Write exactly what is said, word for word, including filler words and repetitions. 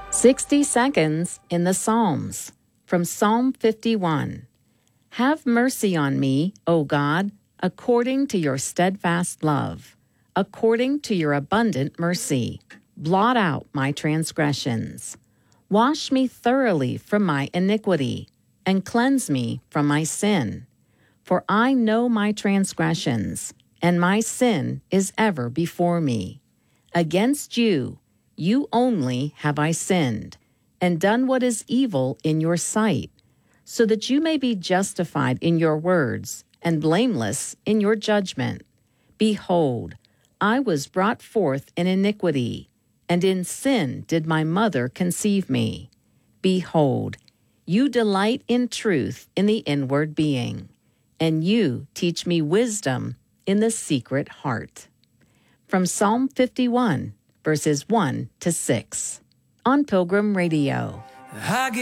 sixty seconds in the Psalms from Psalm fifty-one. Have mercy on me, O God, according to your steadfast love, according to your abundant mercy. Blot out my transgressions. Wash me thoroughly from my iniquity, and cleanse me from my sin. For I know my transgressions, and my sin is ever before me. Against you, you only have I sinned, and done what is evil in your sight, so that you may be justified in your words, and blameless in your judgment. Behold, I was brought forth in iniquity, and in sin did my mother conceive me. Behold, you delight in truth in the inward being, and you teach me wisdom in the secret heart. From Psalm fifty-one, verses one to six, on Pilgrim Radio.